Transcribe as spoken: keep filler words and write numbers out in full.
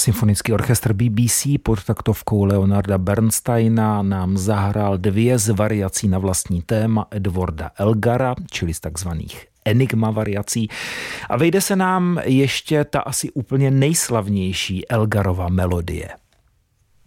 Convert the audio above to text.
Symfonický orchestr B B C pod taktovkou Leonarda Bernsteina nám zahrál dvě z variací na vlastní téma Edwarda Elgara, čili z takzvaných Enigma variací. A vejde se nám ještě ta asi úplně nejslavnější Elgarova melodie.